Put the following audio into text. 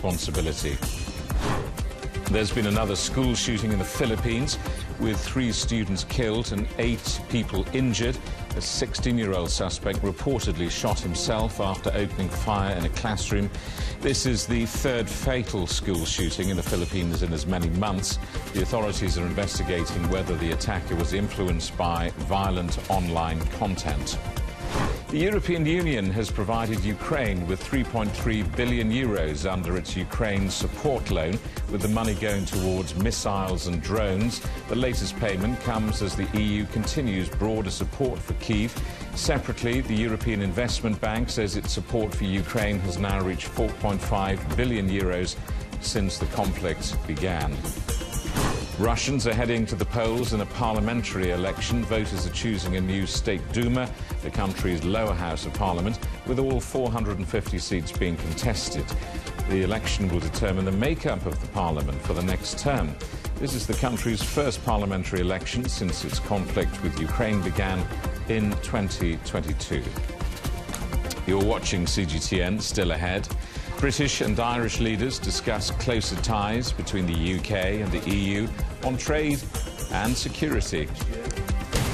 responsibility. There's been another school shooting in the Philippines, with 3 students killed and 8 people injured. A 16-year-old suspect reportedly shot himself after opening fire in a classroom. This is the 3rd fatal school shooting in the Philippines in as many months. The authorities are investigating whether the attacker was influenced by violent online content. The European Union has provided Ukraine with 3.3 billion euros under its Ukraine support loan, with the money going towards missiles and drones. The latest payment comes as the EU continues broader support for Kyiv. Separately, the European Investment Bank says its support for Ukraine has now reached 4.5 billion euros since the conflict began. Russians are heading to the polls in a parliamentary election. Voters are choosing a new State Duma, the country's lower house of parliament, with all 450 seats being contested. The election will determine the makeup of the parliament for the next term. This is the country's first parliamentary election since its conflict with Ukraine began in 2022. You're watching CGTN. Still ahead, British and Irish leaders discuss closer ties between the UK and the EU on trade and security.